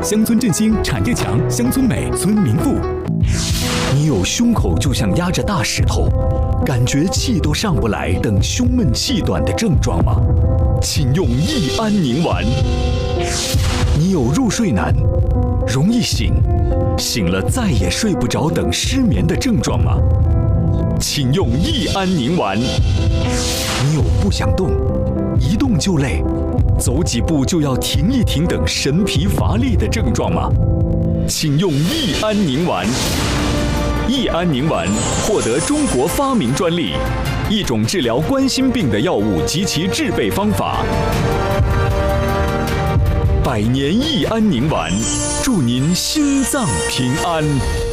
乡村振兴，产业强，乡村美，村民富。 你有胸口就像压着大石头，感觉气都上不来等胸闷气短的症状吗？请用益安宁丸。你有入睡难、容易醒、醒了再也睡不着等失眠的症状吗？请用益安宁丸。你有不想动、一动就累、走几步就要停一停等神疲乏力的症状吗？请用益安宁丸。益安宁丸获得中国发明专利，一种治疗冠心病的药物及其制备方法。百年益安宁丸，祝您心脏平安。